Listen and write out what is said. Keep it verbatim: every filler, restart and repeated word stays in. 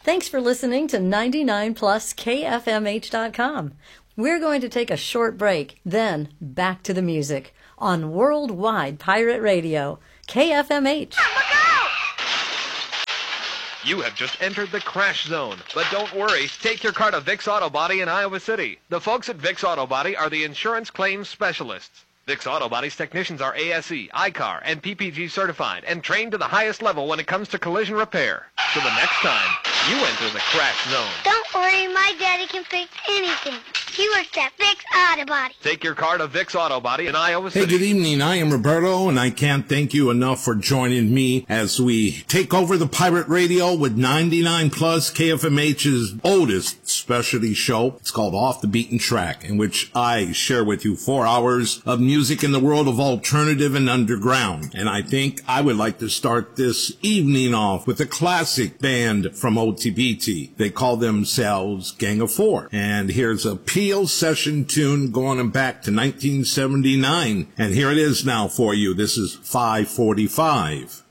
Thanks for listening to ninety-nine plus K F M H dot com. We're going to take a short break, then back to the music on Worldwide Pirate Radio, K F M H. You have just entered the crash zone. But don't worry, take your car to Vic's Auto Body in Iowa City. The folks at Vic's Auto Body are the insurance claims specialists. Vic's Auto Body's technicians are A S E, I C A R, and P P G certified and trained to the highest level when it comes to collision repair. So the next time, you enter the crash zone. Don't worry, my daddy can fix anything. He works at Vic's Auto Body. Take your car to Vic's Auto Body in Iowa City. Hey, good evening. I am Roberto, and I can't thank you enough for joining me as we take over the Pirate Radio with ninety-nine plus K F M H's oldest specialty show. It's called Off the Beaten Track, in which I share with you four hours of music in the world of alternative and underground. And I think I would like to start this evening off with a classic band from O T B T. They call themselves Gang of Four. And here's a Peel session tune going back to nineteen seventy-nine. And here it is now for you. This is five forty-five.